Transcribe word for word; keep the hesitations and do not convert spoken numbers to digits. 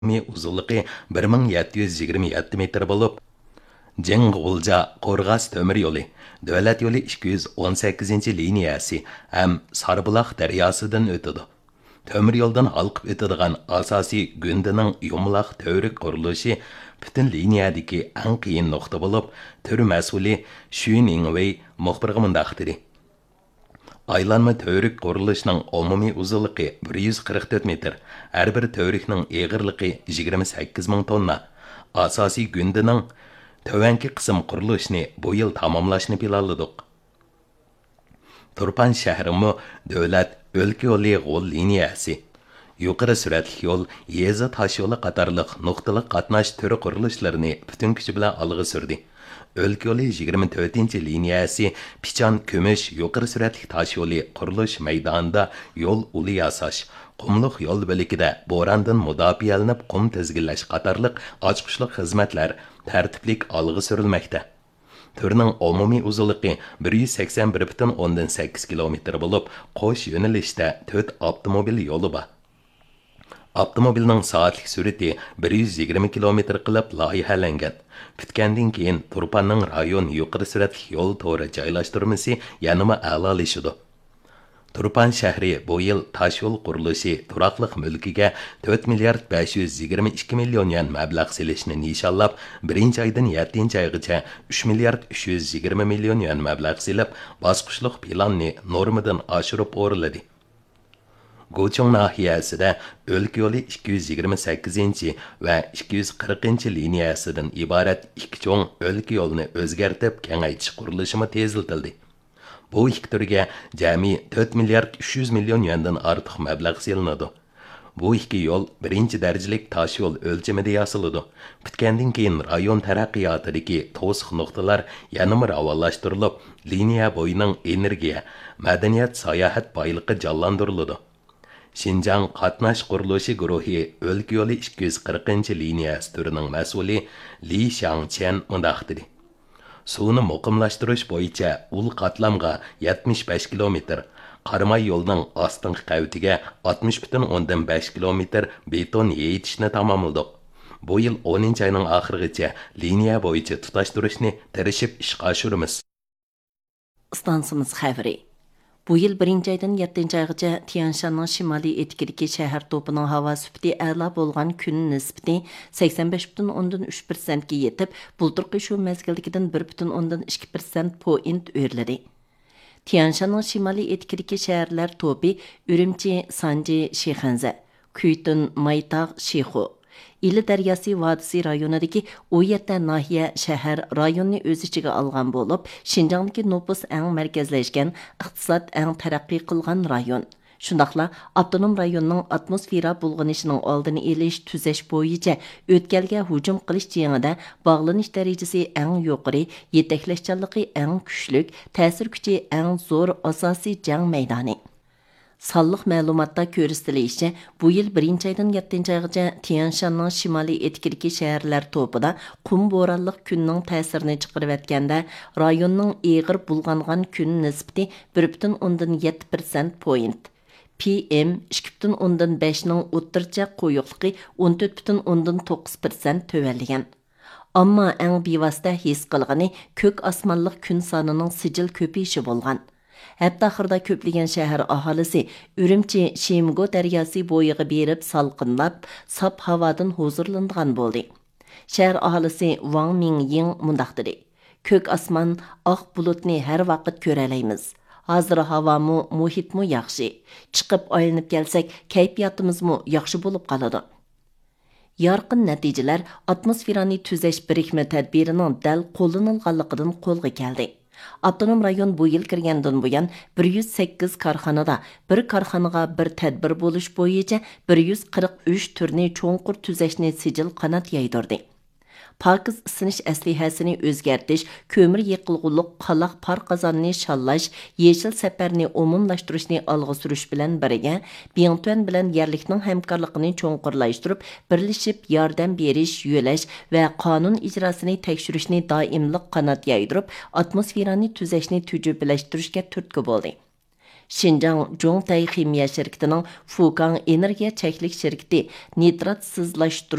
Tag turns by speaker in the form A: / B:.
A: uzunluğu bir ming yetti yuz yigirma yetti metr bo'lib, Jing'g'ulja Qo'rg'as temir yo'li, davlat yo'li ikki yuz o'n sakkizinchi liniyasi ham Sarbuloq daryosidan o'tadi. Temir yo'ldan halqib o'tadigan asosiy Gündining yumaloq tövrik qurilishi butun liniyadagi eng qiyin nuqta bo'lib, tur mas'uli Xu Ningwei muxbirga mundaq dedi. Aylanma tövrik qurilishining umumiy uzunligi bir yuz qirq to'rt metr, har bir tövrikning eg'irligi yigirma sakkiz ming tonna. Asosiy Gündining tövənki qism qurilishini bu yil tamomlashni planladik. Turpan shahrimu davlat o'lka yo'li g'ol liniyasi, yuqori suratli yo'l, yezi tosh yo'li qatorliq nuqtali qatnash turi qurilishlarini butun kuchi bilan olg'a surdi. O'lka yo'li yigirma to'rtinchi liniyasi Pichan Kumush yuqori suratli tosh yo'li qurilish maydonida yo'l uli yasash, qumliq yo'l bo'ligida bo'rondan mudofaalanib qum tizginlash qatorliq ochqishliq xizmatlar tartiblik olg'a surilmoqda. Turning umumiy uzunligi bir yuz sakson bir butun o'ndan sakkiz kilometr bo'lib, qo'sh yo'nalishda to'rt avtomobil yo'li bor. Avtomobilning soatlik sur'ati bir yuz yigirma kilometr qilib loyihalangan. Bitgandan keyin Turpanning rayon yuqori suratli yo'l to'ri joylashtirmasi yanama a'lolashadi. Turpan shahri bu yil tosh yo'l qurilishi turaqliq mulkiga to'rt milliard besh yuz yigirma ikki million yuan mablag' selishni nishonlab, birinchi oydan yettinchi oygacha uch milliard uch yuz yigirma million yuan mablag' selib, bosqichliq planni normadan oshirib o'riladi. Gochong nahiyasida o'lka yo'li ikki yuz yigirma sakkizinchi va ikki yuz qirqinchi liniyasidan iborat ikki cho'ng o'lka yo'lini o'zgartib kengaytirish qurilishimi tezlatildi. Bu ikki turga jami to'rt milliard uch yuz million yuandan ortiq mablag' selinadi. Bu ikki yo'l birinchi darajalik tosh yo'l o'lchamida yasaladi. Bitgandan keyin rayon taraqqiyotidagi to'siq nuqtalar yanama ravonlashtirilib, liniya bo'yining energiya, madaniyat, sayohat boyligi jonlantiriladi. Xinjiang qatnash qurilishi guruhi o'lka yo'li ikki yuz qirqinchi liniyasi turining mas'uli Li Xiangqian mundaq dedi. Suvni muqimlashtirish bo'yicha ul qatlamga yetmish besh kilometr, Qarmay yo'lning ostingi qavitiga oltmish butun o'ndan besh kilometr beton yeyitishni tamomladik. Bu yil o'ninchi oyning oxirigacha liniya bo'yicha tutashtirishni tirishib ishga oshiramiz.
B: Stansimiz xavri. Bu yil birinchi oydan yettinchi oygacha Tianshanning shimoliy etkidagi shahar to'pining havo sifati a'lo bo'lgan kun nisbati sakson besh butun o'ndan uch persent ga yetib, bulturqi shu mezgildagidan bir butun o'ndan ikki persent point o'rladi. Tianshanning shimoliy etkidagi shaharlar to'pi Urumchi, Sanji, Shixanza, Kuytun, Maytaq, Shixu, İli Daryosi vodisi rayonidagi o'n yetti nahiya shahar rayonni o'z ichiga olgan bo'lib, Xinjiangdagi nopus eng markazlashgan, iqtisod eng taraqqiy qilgan rayon. Shundaqla avtonom rayonning atmosfera bulg'anishining oldini olish, tuzash bo'yicha o'tkalga hujum qilish jangida bog'lanish darajasi eng yuqori, yetaklashchanligi eng kuchli, ta'sir kuchi eng zo'r asosiy jang maydoni. Salliq ma'lumotda ko'rsatilishicha, bu yil birinchi oydan yettinchi oygacha Tianshanning shimoliy etkidagi shaharlar to'pida qum bo'ronliq kunning ta'sirini chiqarib o'tganda, rayonning eg'ir bulg'angan kun nisbati bir butun o'ndan yetti persent point. P M ikki butun o'ndan besh ning o'rtacha qo'yiqligi o'n to'rt butun o'ndan to'qqiz persent tövalgan. Ammo eng bevosita his qilgani ko'k osmonliq kun sonining sijil ko'payishi bo'lgan. Hətta axırda köplügən şəhər ahalisi Ürümçi, Şemgo dəryosi boyığı berib salqınlab, sap havadan huzurlanğan boldu. Şəhər ahalisi Wang Mingying mundaq dedi. Kök asman, aq bulutni hər vaqt görələymiz. Hazır havamu, muhitmu yaxşı. Çıxıb aylanıb gəlsək, kayfiyatimizmu yaxşı bo'lib qaladı. Yarqın nəticələr atmosferani tüzəş birikmə tədbirinin dəl qo'llanılğanligidan qo'lga keldi. Avtonom rayon bu yil kirgandan buyon bir yuz sakkiz korxonada bir korxonaga bir tadbir bo'lish bo'yicha bir yuz qirq uch turni cho'nqur tuzashni sijil qanot yaydirdi. Pakiz isinish aslihasini o'zgartish, ko'mir yiqilg'uliq qaloq par qozonni shallash, yeshil safarni umumlashtirishni olg'a surish bilan birga, Biyangtuan bilan yerlikning hamkorligini cho'nqurlashtirib, birlashib yordam berish, yo'lash va qonun ijrosini tekshirishni doimliq qanot yaydirib, atmosferani tuzashni tujubillashtirishga turtki bo'ldi. Şinjan Zhongtai Ximiya şirketining Fugang energiya cheklik şirketi nitratsizlashtirish